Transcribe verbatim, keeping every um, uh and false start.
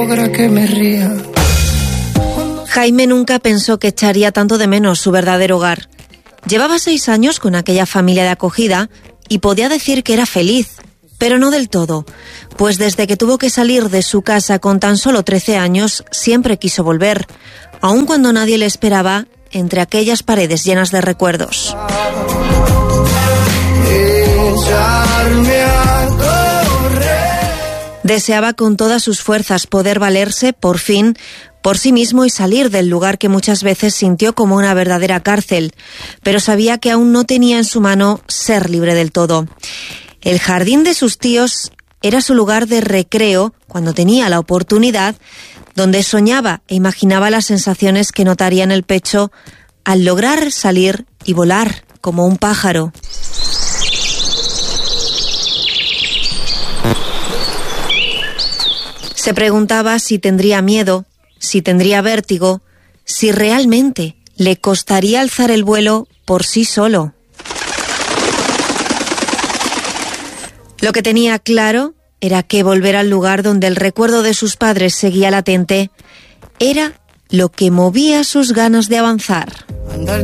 que me ría. Jaime nunca pensó que echaría tanto de menos su verdadero hogar. Llevaba seis años con aquella familia de acogida y podía decir que era feliz, pero no del todo, pues desde que tuvo que salir de su casa con tan solo trece años, siempre quiso volver, aun cuando nadie le esperaba entre aquellas paredes llenas de recuerdos. Deseaba con todas sus fuerzas poder valerse, por fin, por sí mismo y salir del lugar que muchas veces sintió como una verdadera cárcel, pero sabía que aún no tenía en su mano ser libre del todo. El jardín de sus tíos era su lugar de recreo cuando tenía la oportunidad, donde soñaba e imaginaba las sensaciones que notaría en el pecho al lograr salir y volar como un pájaro. Se preguntaba si tendría miedo, si tendría vértigo, si realmente le costaría alzar el vuelo por sí solo. Lo que tenía claro era que volver al lugar donde el recuerdo de sus padres seguía latente era lo que movía sus ganas de avanzar.